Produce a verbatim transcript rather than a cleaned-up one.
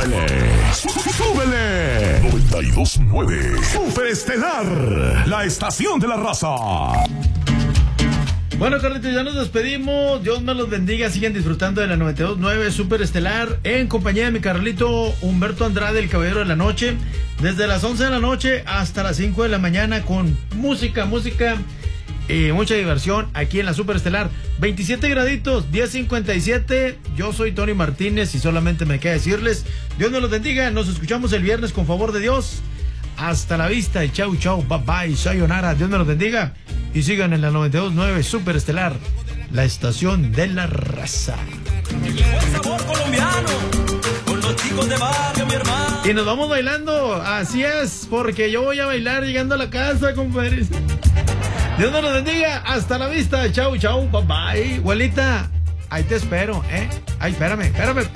súbele, súbele. noventa y dos punto nueve. Super Estelar, la estación de la raza. Bueno, Carlitos, ya nos despedimos. Dios me los bendiga. Siguen disfrutando de la noventa y dos punto nueve Super Estelar en compañía de mi Carlito Humberto Andrade, el caballero de la noche. Desde las once de la noche hasta las cinco de la mañana con música, música y mucha diversión aquí en la Super Estelar. veintisiete graditos, diez cincuenta y siete. Yo soy Tony Martínez y solamente me queda decirles, Dios me los bendiga. Nos escuchamos el viernes con favor de Dios. Hasta la vista y chau, chau, bye bye, sayonara, Dios me los bendiga. Y sigan en la noventa y dos punto nueve Super Estelar, la estación de la raza. Y nos vamos bailando, así es, porque yo voy a bailar llegando a la casa, compadres. Dios me los bendiga, hasta la vista, chau, chau, bye bye. Abuelita, ahí te espero, ¿eh? Ay, espérame, espérame.